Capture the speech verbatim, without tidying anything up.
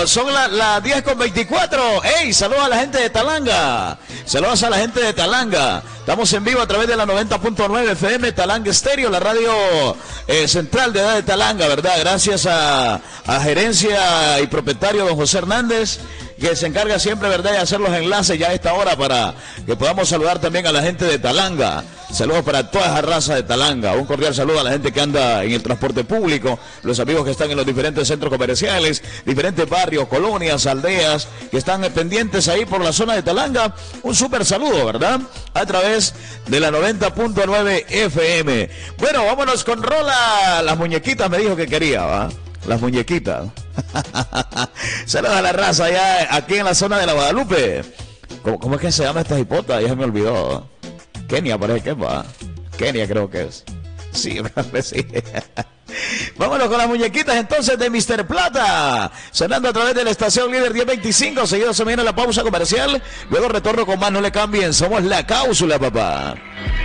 son las la diez con veinticuatro. ¡Ey! Saludos a la gente de Talanga. Saludos a la gente de Talanga. Estamos en vivo a través de la noventa punto nueve F M, Talanga Estéreo, la radio eh, central de edad de Talanga, ¿verdad? Gracias a, a gerencia y propietario don José Hernández, que se encarga siempre, ¿verdad?, de hacer los enlaces ya a esta hora para que podamos saludar también a la gente de Talanga. Saludos para toda esa raza de Talanga. Un cordial saludo a la gente que anda en el transporte público, los amigos que están en los diferentes centros comerciales, diferentes barrios, colonias, aldeas, que están pendientes ahí por la zona de Talanga. Un súper saludo, ¿verdad?, a través de la noventa punto nueve F M. Bueno, vámonos con Rola. Las muñequitas me dijo que quería, ¿va? Las muñequitas. Saludos a la raza allá aquí en la zona de la Guadalupe. ¿Cómo, cómo es que se llama esta hipota? Ya se me olvidó. Kenia, parece que es, va. Kenia creo que es. Sí, sí. Vámonos con las muñequitas entonces de mister Plata. Sonando a través de la estación líder diez veinticinco. Seguido se viene la pausa comercial. Luego retorno con más. No le cambien. Somos la cápsula, papá.